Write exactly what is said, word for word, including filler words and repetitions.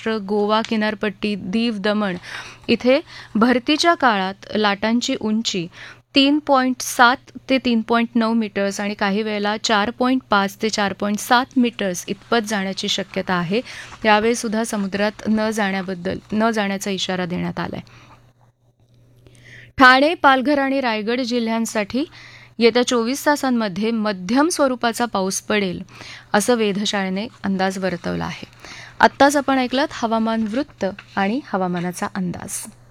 महाराष्ट्र, गोवा किनारपट्टी, दीव, दमण इथे भरतीच्या काळात लाटांची उंची तीन पॉईंट सात ते तीन पॉईंट नऊ मीटर्स आणि काही वेळेला चार पॉईंट पाच ते चार पॉईंट सात मीटर्स इतपत जाण्याची शक्यता आहे. यावेळी सुद्धा समुद्रात न जाण्याबद्दल न जाण्याचा इशारा देण्यात आलाय. ठाणे, पालघर आणि रायगड जिल्ह्यांसाठी येत्या चोवीस तासांमध्ये मध्यम स्वरूपाचा पाऊस पडेल असं वेधशाळेने अंदाज वर्तवला आहे. आत्ताच आपण ऐकलात हवामान वृत्त आणि हवामानाचा अंदाज.